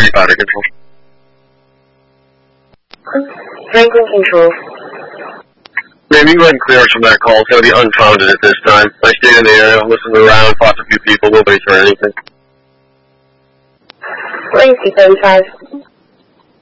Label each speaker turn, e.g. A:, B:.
A: Powder Control.
B: Franklin Control.
A: Ma'am, you go ahead and clear us from that call. It's going to be unfounded at this time. I stayed in the area, listened around, fought a few people, nobody's heard anything.
B: Latency 35.